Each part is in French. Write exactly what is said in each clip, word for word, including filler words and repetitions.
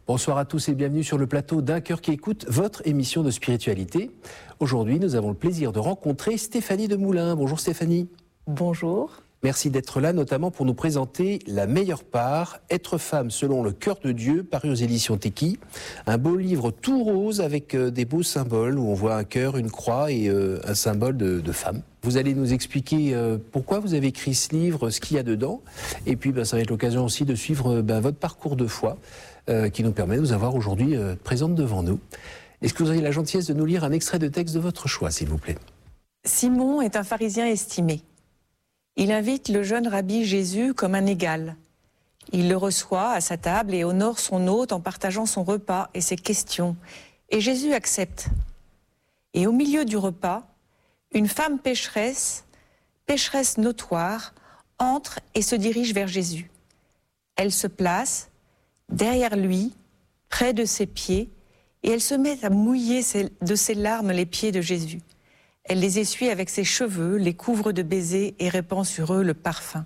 Bonsoir à tous et bienvenue sur le plateau d'Un cœur qui écoute, votre émission de spiritualité. Aujourd'hui, nous avons le plaisir de rencontrer Stéphanie Demoulin. Bonjour Stéphanie. Bonjour. Merci d'être là, notamment pour nous présenter La meilleure part, Être femme selon le cœur de Dieu, paru aux éditions Teki. Un beau livre tout rose avec euh, des beaux symboles où on voit un cœur, une croix et euh, un symbole de, de femme. Vous allez nous expliquer euh, pourquoi vous avez écrit ce livre, ce qu'il y a dedans. Et puis, ben, ça va être l'occasion aussi de suivre ben, votre parcours de foi euh, qui nous permet de vous avoir aujourd'hui euh, présente devant nous. Est-ce que vous auriez la gentillesse de nous lire un extrait de texte de votre choix, s'il vous plaît ? Simon est un pharisien estimé. Il invite le jeune rabbi Jésus comme un égal. Il le reçoit à sa table et honore son hôte en partageant son repas et ses questions. Et Jésus accepte. Et au milieu du repas, une femme pécheresse, pécheresse notoire, entre et se dirige vers Jésus. Elle se place derrière lui, près de ses pieds, et elle se met à mouiller de ses larmes les pieds de Jésus. Elle les essuie avec ses cheveux, les couvre de baisers et répand sur eux le parfum.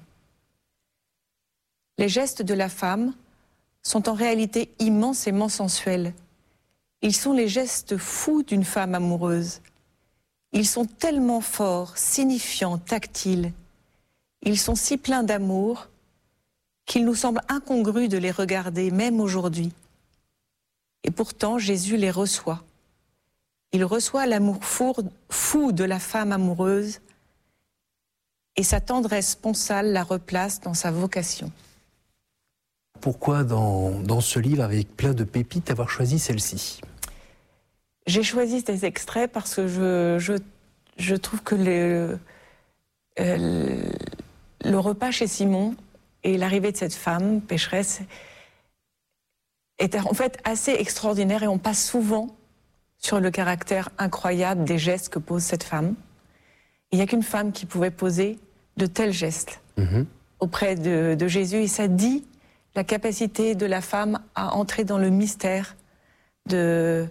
Les gestes de la femme sont en réalité immensément sensuels. Ils sont les gestes fous d'une femme amoureuse. Ils sont tellement forts, signifiants, tactiles. Ils sont si pleins d'amour qu'il nous semble incongru de les regarder, même aujourd'hui. Et pourtant, Jésus les reçoit. Il reçoit l'amour fou de la femme amoureuse et sa tendresse sponsale la replace dans sa vocation. Pourquoi dans, dans ce livre, avec plein de pépites, avoir choisi celle-ci ? J'ai choisi ces extraits parce que je, je, je trouve que le, euh, le repas chez Simon et l'arrivée de cette femme pécheresse est en fait assez extraordinaire et on passe souvent sur le caractère incroyable des gestes que pose cette femme. Il n'y a qu'une femme qui pouvait poser de tels gestes mmh. auprès de, de Jésus. Et ça dit la capacité de la femme à entrer dans le mystère de,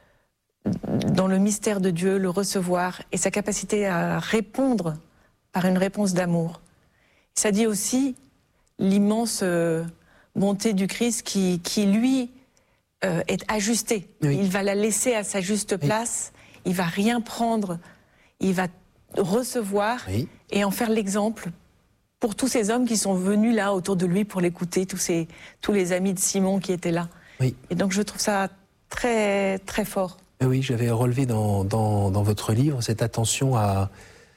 dans le mystère de Dieu, le recevoir, et sa capacité à répondre par une réponse d'amour. Ça dit aussi l'immense euh, bonté du Christ qui, qui lui, Euh, est ajusté. Oui. Il va la laisser à sa juste place, oui. Il va rien prendre, il va recevoir oui. et en faire l'exemple pour tous ces hommes qui sont venus là autour de lui pour l'écouter, tous, ces, tous les amis de Simon qui étaient là. Oui. Et donc je trouve ça très, très fort. Oui, j'avais relevé dans, dans, dans votre livre cette attention à,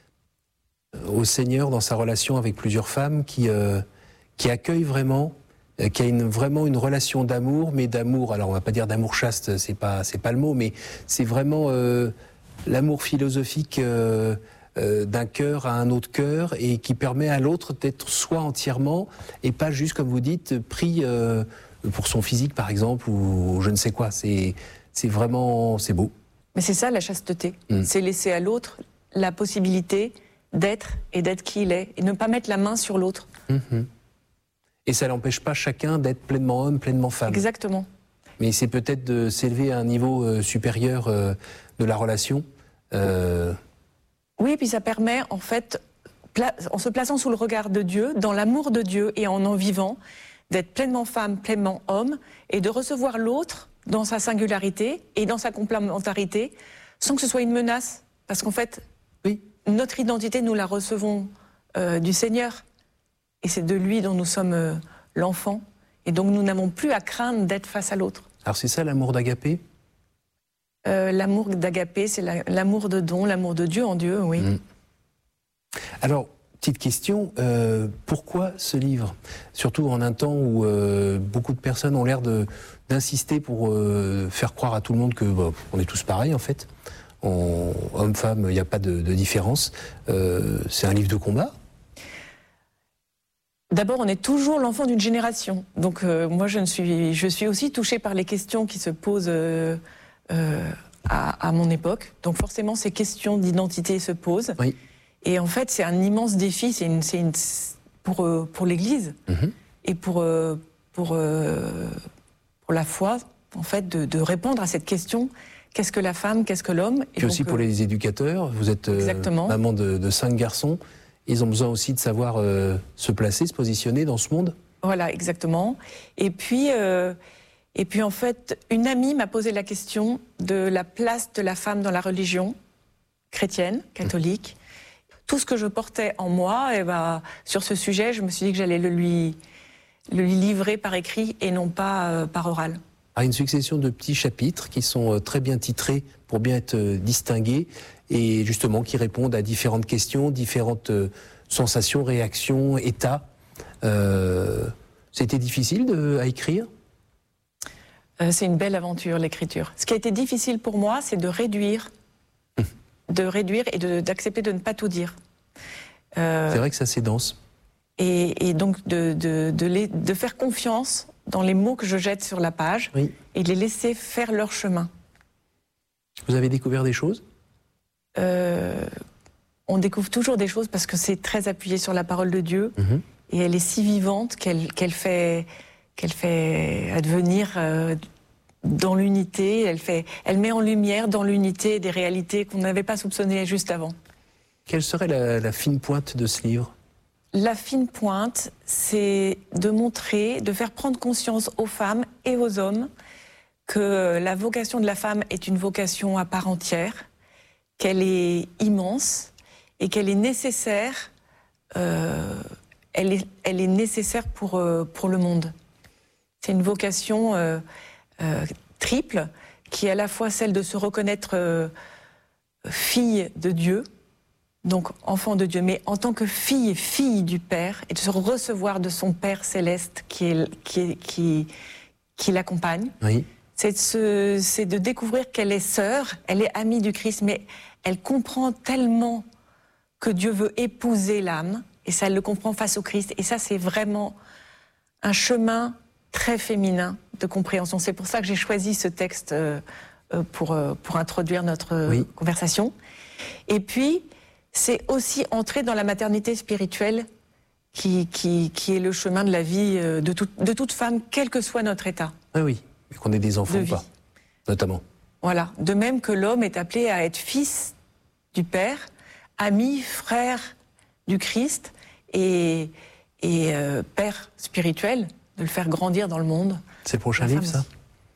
au Seigneur dans sa relation avec plusieurs femmes qui, euh, qui accueillent vraiment, qui a une, vraiment une relation d'amour, mais d'amour, alors on va pas dire d'amour chaste, c'est pas, c'est pas le mot, mais c'est vraiment euh, l'amour philosophique euh, euh, d'un cœur à un autre cœur et qui permet à l'autre d'être soi entièrement et pas juste, comme vous dites, pris euh, pour son physique par exemple ou je ne sais quoi. C'est, c'est vraiment, c'est beau. Mais c'est ça la chasteté, mmh. c'est laisser à l'autre la possibilité d'être et d'être qui il est et ne pas mettre la main sur l'autre. Mmh. Et ça n'empêche pas chacun d'être pleinement homme, pleinement femme. Exactement. Mais c'est peut-être de s'élever à un niveau euh, supérieur euh, de la relation. Euh... Oui, et puis ça permet, en fait, pla- en se plaçant sous le regard de Dieu, dans l'amour de Dieu et en en vivant, d'être pleinement femme, pleinement homme, et de recevoir l'autre dans sa singularité et dans sa complémentarité, sans que ce soit une menace. Parce qu'en fait, oui. notre identité, nous la recevons euh, du Seigneur. Et c'est de lui dont nous sommes euh, l'enfant. Et donc nous n'avons plus à craindre d'être face à l'autre. Alors c'est ça l'amour d'Agapé ? euh, L'amour d'Agapé, c'est la, l'amour de don, l'amour de Dieu en Dieu, oui. Mmh. Alors, petite question, euh, pourquoi ce livre ? Surtout en un temps où euh, beaucoup de personnes ont l'air de, d'insister pour euh, faire croire à tout le monde que bah, on est tous pareils en fait. On, homme-femme, il n'y a pas de, de différence. Euh, c'est un livre de combat ? D'abord, on est toujours l'enfant d'une génération. Donc euh, moi, je, ne suis, je suis aussi touchée par les questions qui se posent euh, euh, à, à mon époque. Donc forcément, ces questions d'identité se posent. Oui. Et en fait, c'est un immense défi c'est une, c'est une, pour, euh, pour l'Église mm-hmm. et pour, euh, pour, euh, pour la foi, en fait, de, de répondre à cette question. Qu'est-ce que la femme, qu'est-ce que l'homme ? Et puis aussi pour euh, les éducateurs. Vous êtes euh, maman de, de cinq garçons. Ils ont besoin aussi de savoir euh, se placer, se positionner dans ce monde. Voilà, exactement. Et puis, euh, Et puis en fait, une amie m'a posé la question de la place de la femme dans la religion chrétienne, catholique. Tout ce que je portais en moi, et ben, sur ce sujet, je me suis dit que j'allais le lui, le lui livrer par écrit et non pas euh, par oral. À une succession de petits chapitres qui sont euh, très bien titrés pour bien être euh, distingués et justement qui répondent à différentes questions, différentes euh, sensations, réactions, états. Euh, C'était difficile de, à écrire ? euh, C'est une belle aventure, l'écriture. Ce qui a été difficile pour moi, c'est de réduire de réduire et de, d'accepter de ne pas tout dire. Euh, c'est vrai que ça c'est dense. Et, et donc de, de, de, les, de faire confiance dans les mots que je jette sur la page, oui, et de les laisser faire leur chemin. Vous avez découvert des choses ? euh, On découvre toujours des choses parce que c'est très appuyé sur la parole de Dieu, mmh, et elle est si vivante qu'elle, qu'elle, fait, qu'elle fait advenir... Euh, dans l'unité, elle, fait, elle met en lumière dans l'unité des réalités qu'on n'avait pas soupçonnées juste avant. Quelle serait la, la fine pointe de ce livre ? La fine pointe, c'est de montrer, de faire prendre conscience aux femmes et aux hommes que la vocation de la femme est une vocation à part entière, qu'elle est immense et qu'elle est nécessaire, euh, elle est, elle est nécessaire pour, euh, pour le monde. C'est une vocation... Euh, Euh, triple, qui est à la fois celle de se reconnaître euh, fille de Dieu, donc enfant de Dieu, mais en tant que fille, fille du Père, et de se recevoir de son Père céleste qui, est, qui, est, qui, qui l'accompagne. Oui. C'est, de se, c'est de découvrir qu'elle est sœur, elle est amie du Christ, mais elle comprend tellement que Dieu veut épouser l'âme, et ça, elle le comprend face au Christ, et ça, c'est vraiment un chemin très féminin de compréhension. C'est pour ça que j'ai choisi ce texte euh, pour, euh, pour introduire notre euh, oui. conversation. Et puis, c'est aussi entrer dans la maternité spirituelle qui, qui, qui est le chemin de la vie euh, de, tout, de toute femme, quel que soit notre état. Ah oui, mais qu'on ait des enfants ou pas, notamment. Voilà, de même que l'homme est appelé à être fils du Père, ami, frère du Christ et, et euh, père spirituel, de le faire grandir dans le monde. C'est le prochain livre, ça ?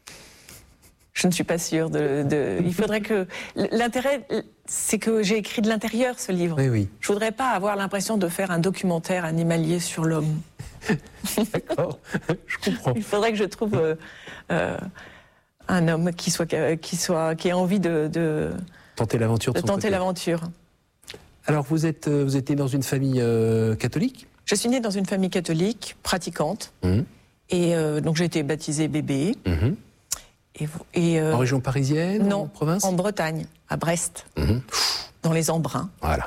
Je ne suis pas sûre. De, de... Il faudrait que... L'intérêt, c'est que j'ai écrit de l'intérieur, ce livre. Oui, oui. Je ne voudrais pas avoir l'impression de faire un documentaire animalier sur l'homme. D'accord, je comprends. Il faudrait que je trouve euh, euh, un homme qui, soit, qui, soit, qui ait envie de... de tenter l'aventure de, de tenter côté. l'aventure. Alors, vous êtes, vous êtes dans une famille euh, catholique ? Je suis née dans une famille catholique, pratiquante, mmh. et euh, donc j'ai été baptisée bébé. Mmh. Et, et, euh, en région parisienne, non, en province ? En Bretagne, à Brest, mmh. dans les Embruns. Voilà.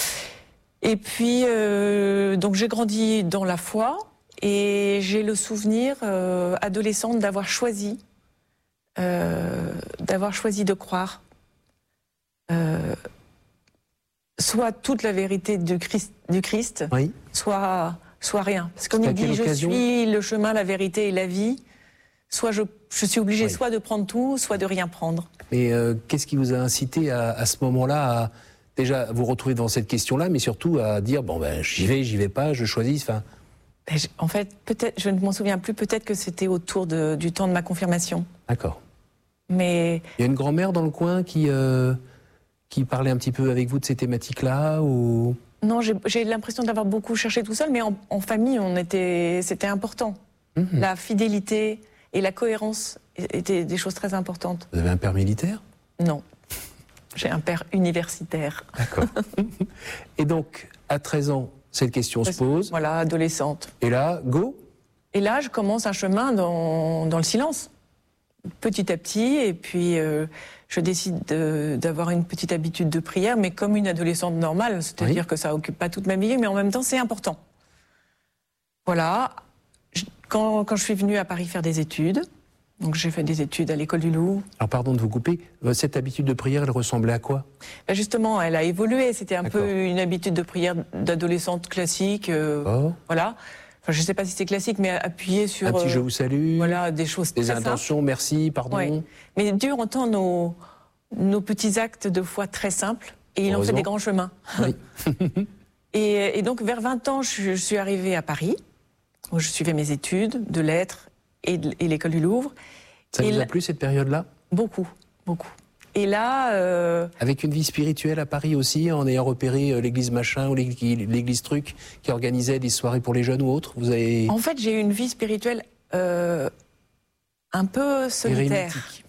Et puis, euh, donc j'ai grandi dans la foi, et j'ai le souvenir, euh, adolescente, d'avoir choisi, euh, d'avoir choisi de croire. Euh, soit toute la vérité du Christ, du Christ oui. soit, soit rien. Parce qu'on nous dit, je suis le chemin, la vérité et la vie, soit je, je suis obligée oui. soit de prendre tout, soit de rien prendre. Mais euh, qu'est-ce qui vous a incité à, à ce moment-là à déjà vous retrouver dans cette question-là, mais surtout à dire, bon ben j'y vais, j'y vais pas, je choisis, enfin... En fait, peut-être, je ne m'en souviens plus, peut-être que c'était autour de, du temps de ma confirmation. D'accord. Mais... Il y a une grand-mère dans le coin qui... Euh... qui parlait un petit peu avec vous de ces thématiques-là ou... Non, j'ai, j'ai l'impression d'avoir beaucoup cherché tout seul, mais en, en famille, on était, c'était important. Mmh. La fidélité et la cohérence étaient des choses très importantes. Vous avez un père militaire ? Non, j'ai un père universitaire. D'accord. Et donc, à treize ans, cette question se pose. Voilà, adolescente. Et là, go ? Et là, je commence un chemin dans, dans le silence. Petit à petit, et puis euh, je décide de, d'avoir une petite habitude de prière, mais comme une adolescente normale, c'est-à-dire oui. que ça occupe pas toute ma vie, mais en même temps c'est important. Voilà. Je, quand, quand je suis venue à Paris faire des études, donc j'ai fait des études à l'école du Louvre. Alors pardon de vous couper, cette habitude de prière, elle ressemblait à quoi ? Ben justement, elle a évolué. C'était un D'accord. peu une habitude de prière d'adolescente classique. Euh, oh. Voilà. Enfin, je ne sais pas si c'est classique, mais appuyer sur... Un petit euh, je vous salue. Voilà, des choses des très intentions, simples. Merci, pardon. Ouais. Mais Dieu entend nos, nos petits actes de foi très simples, et il en fait des grands chemins. Oui. et, et donc, vers vingt ans, je, je suis arrivée à Paris, où je suivais mes études de lettres et, et l'école du Louvre. Ça et vous a là, plu cette période-là? Beaucoup, beaucoup. Et là... Euh... Avec une vie spirituelle à Paris aussi, en ayant repéré euh, l'église machin ou l'église truc, qui organisait des soirées pour les jeunes ou autres, vous avez... En fait, j'ai eu une vie spirituelle euh, un peu solitaire. Érémitique.